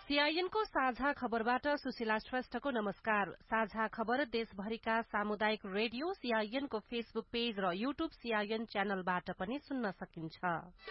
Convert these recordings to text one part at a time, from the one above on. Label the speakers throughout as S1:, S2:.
S1: सीआईएनको साझा खबरबाट सुशीला श्रेष्ठको नमस्कार। साझा खबर देशभरिका सामुदायिक रेडियो सीआईएनको फेसबुक पेज र युट्युब सीआईएन च्यानलबाट पनि सुन्न सकिन्छ।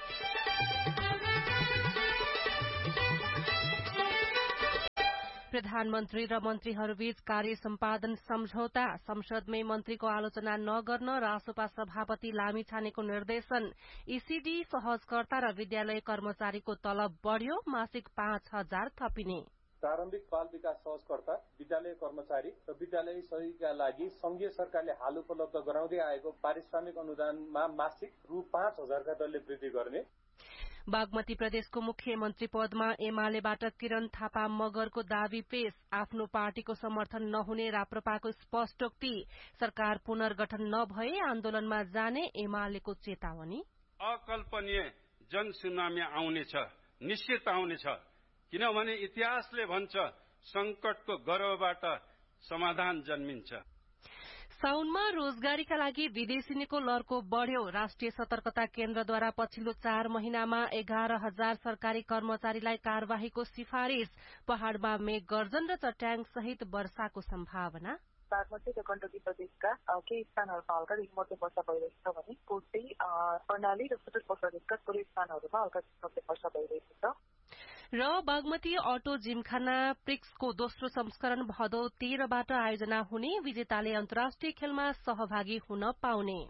S1: प्रधानमन्त्री र मन्त्रीहरूबीच कार्य सम्पादन सम्झौता, संसदमै मन्त्रीको आलोचना नगर्न रासोपा सभापति लामिछानेको निर्देशन, ईसीडी सहजकर्ता र विद्यालय कर्मचारीको तलब बढ़्यो, मासिक 5,000 थपिने।
S2: प्रारम्भिक बाल विकास सहजकर्ता, विद्यालय कर्मचारी र विद्यालय सहयोगीका लागि संघीय सरकारले हाल उपलब्ध गराउँदै आएको पारिश्रमिक अनुदानमा मासिक रु 5,000 का दरले वृद्धि गर्ने।
S1: बागमती प्रदेशको मुख्यमन्त्री पदमा एमालेबाट किरण थापा मगरको दावी पेश, आफ्नो पार्टीको समर्थन नहुने राप्रपाको स्पष्टोक्ति, सरकार पुनर्गठन नभए आन्दोलनमा जाने एमालेको चेतावनी।
S3: अकल्पनीय जनसुनामी आउनेछ, निश्चित आउनेछ, किनभने इतिहासले भन्छ संकटको गर्भबाट समाधान जन्मिन्छ।
S1: साउनमा रोजगारीका लागि विदेशिनीको लर्को बढ़्यो, राष्ट्रिय सतर्कता केन्द्रद्वारा पछिल्लो 4 महिनामा 11,000 सरकारी कर्मचारीलाई कार्यवाहीको सिफारिश, पहाड़मा मेघ गर्जन र चट्याङ सहित वर्षाको सम्भावना।
S4: बागमती र गण्डकी प्रदेशका केही स्थानहरूमा हल्कादेखि मध्यम वर्षा भइरहेको छ भने कोशी, कर्णाली र सुदूर प्रदेशका थोरै स्थानहरूमा हल्कादेखि मध्यम वर्षा भइरहेको छ।
S1: र बागमती अटो जिमखाना प्रिक्सको दोस्रो संस्करण भदौ 13बाट आयोजना हुने, विजेताले अन्तर्राष्ट्रिय खेलमा सहभागी हुन पाउने।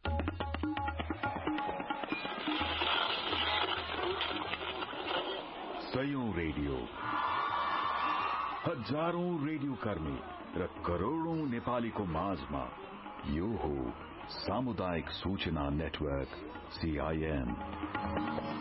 S5: सयौं रेडियो, हजारौं रेडियो कर्मी र करोड़ौं नेपालीको माझमा यो हो सामुदायिक सूचना नेटवर्क सीआईएन।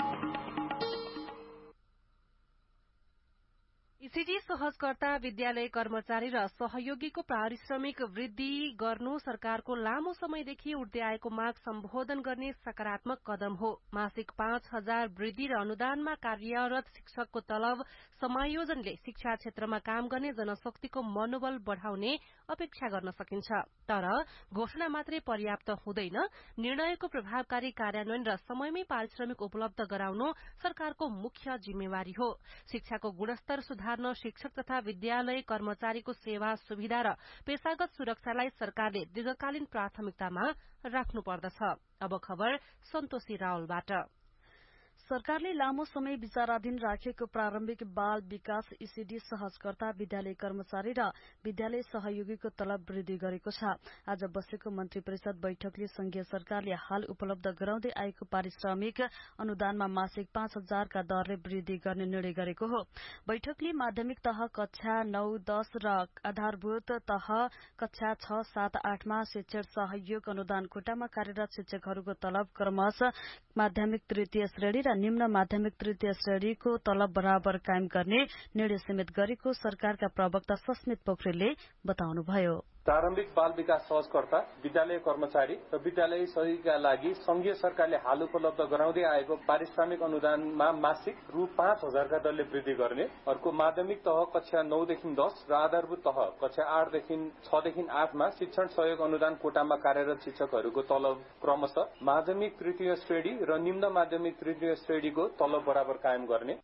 S1: ईसीडी सहजकर्ता, विद्यालय कर्मचारी र सहयोगीको पारिश्रमिक वृद्धि गर्नु सरकारको लामो समयदेखि उठ्दै आएको माग सम्बोधन गर्ने सकारात्मक कदम हो। मासिक 5,000 वृद्धि र अनुदानमा कार्यरत शिक्षकको तलब समायोजनले शिक्षा क्षेत्रमा काम गर्ने जनशक्तिको मनोबल बढ़ाउने अपेक्षा गर्न सकिन्छ। तर घोषणा मात्रै पर्याप्त हुँदैन, निर्णयको प्रभावकारी कार्यान्वयन र समयमै पारिश्रमिक उपलब्ध गराउनु सरकारको मुख्य जिम्मेवारी हो। शिक्षाको गुणस्तर सुधार्न, शिक्षक तथा विद्यालय कर्मचारीको सेवा सुविधा र पेशागत सुरक्षालाई सरकारले दीर्घकालीन प्राथमिकतामा राख्नुपर्दछ। अब खबर सन्तोषी रावलबाट।
S6: सरकारले लामो समय विचाराधीन राखेको प्रारम्भिक बाल विकास ईसीडी सहजकर्ता, विद्यालय कर्मचारी र विद्यालय सहयोगीको तलब वृद्धि गरेको छ। आज बसेको मन्त्री परिषद बैठकले संघीय सरकारले हाल उपलब्ध गराउँदै आएको पारिश्रमिक अनुदानमा मासिक 5,000 का दरले वृद्धि गर्ने निर्णय गरेको हो। बैठकले माध्यमिक तह कक्षा 9, 10 र आधारभूत तह कक्षा 6, 7, 8 मा शिक्षण सहयोग अनुदान कोटामा कार्यरत शिक्षकहरूको तलब क्रमशः माध्यमिक तृतीय श्रेणी र निम्न माध्यमिक तृतीय श्रेणीको तलब बराबर कायम गर्ने निर्णय समेत गरेको सरकारका प्रवक्ता सस्मित पोखरेलले बताउनुभयो।
S2: प्रारम्भिक बाल विकास सहजकर्ता, विद्यालय कर्मचारी र विद्यालय सहयोगीका लागि संघीय सरकारले हाल उपलब्ध गराउँदै आएको पारिश्रमिक अनुदानमा मासिक रु 5,000 का दरले वृद्धि गर्ने। अर्को माध्यमिक तह कक्षा 9 देखि 10 र आधारभूत तह कक्षा 8 देखि 6 देखि 8 मा शिक्षण सहयोग अनुदान कोटामा कार्यरत शिक्षकहरूको तलब क्रमशः माध्यमिक तृतीय श्रेणी र निम्न माध्यमिक तृतीय श्रेणीको तलब बराबर कायम गर्ने।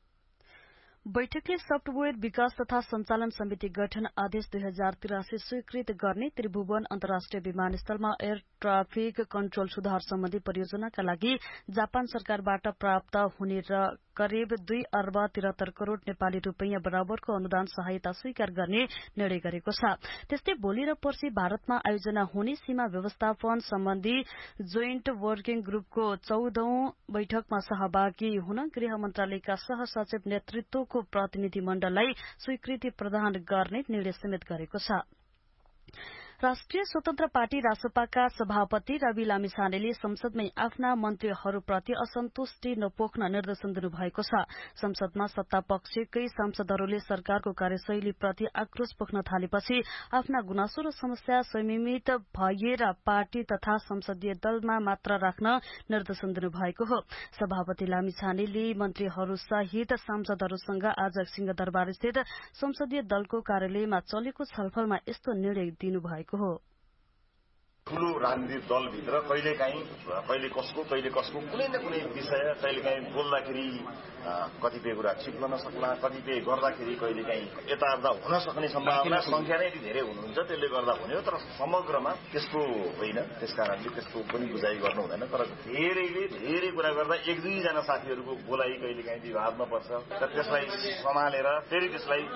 S6: बैठकले सफ्टवेयर विकास तथा संचालन समिति गठन आदेश 2083 स्वीकृत गर्ने, त्रिभुवन अन्तर्राष्ट्रिय विमानस्थलमा एयर ट्राफिक कन्ट्रोल सुधार सम्बन्धी परियोजनाका लागि जापान सरकारबाट प्राप्त हुने र करिब 2 अर्ब 73 करोड़ नेपाली रूपैयाँ बराबरको अनुदान सहायता स्वीकार गर्ने निर्णय गरेको छ। त्यस्तै भोलि र पर्सि भारतमा आयोजना हुने सीमा व्यवस्थापन सम्बन्धी जोइन्ट वर्किङ ग्रुपको 14औं बैठकमा सहभागी हुन गृह मन्त्रालयका सहसचिव नेतृत्वको प्रतिनिधि मण्डललाई स्वीकृति प्रदान गर्ने निर्णय समेत गरेको छ। राष्ट्रिय स्वतन्त्र पार्टी रासपाका सभापति रवि लामिछानेले संसदमै आफ्ना मन्त्रीहरूप्रति असन्तुष्टि नपोख्न निर्देशन दिनुभएको छ। संसदमा सत्ता पक्षकै सांसदहरूले सरकारको कार्यशैलीप्रति आक्रोश पोख्न थालेपछि आफ्ना गुनासो र समस्या संयमित भएर पार्टी तथा संसदीय दलमा मात्र राख्न निर्देशन दिनुभएको हो। सभापति लामिछानेले मन्त्रीहरूसहित सांसदहरूसँग आज सिंहदरबारस्थित संसदीय दलको कार्यालयमा चलेको छलफलमा यस्तो निर्णय दिनुभएको हो।
S7: ठूलो राजनीतिक दलभित्र कहिले कसको कुनै न कुनै विषय कहिलेकाहीँ बोल्दाखेरि कतिपय कुरा छिप्न नसक्ला, कतिपय गर्दाखेरि कहिलेकाहीँ यताउता हुन सक्ने सम्भावना संख्या नै यति धेरै हुनुहुन्छ, त्यसले गर्दा हुने हो। तर समग्रमा त्यस्तो होइन, त्यसकारणले त्यस्तो पनि बुझाइ गर्नु हुँदैन। तर धेरै कुरा गर्दा 1-2 जना साथीहरूको बोलाइ कहिलेकाहीँ विवादमा पर्छ र त्यसलाई सम्हालेर फेरि त्यसलाई